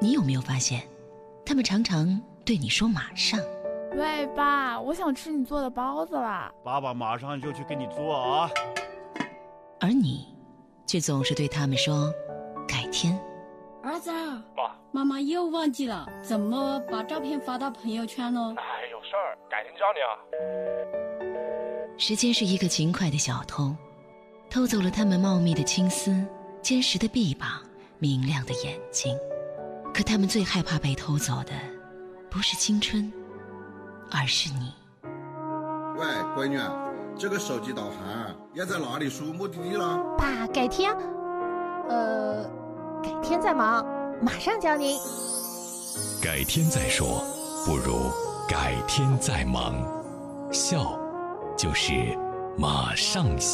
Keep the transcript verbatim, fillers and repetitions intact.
你有没有发现，他们常常对你说马上。 喂，爸，我想吃你做的包子啦。 爸爸马上就去给你做啊。 而你却总是对他们说改天。 儿子， 爸， 妈妈又忘记了怎么把照片发到朋友圈了。 哎，有事儿，改天教你啊。 时间是一个勤快的小偷，偷走了他们茂密的青丝、坚实的臂膀、明亮的眼睛。可他们最害怕被偷走的，不是青春，而是你。 喂，闺女，这个手机导航要在哪里输目的地了？ 爸，改天，呃，改天再忙，马上教您。 改天再说，不如改天再忙。笑，就是马上笑。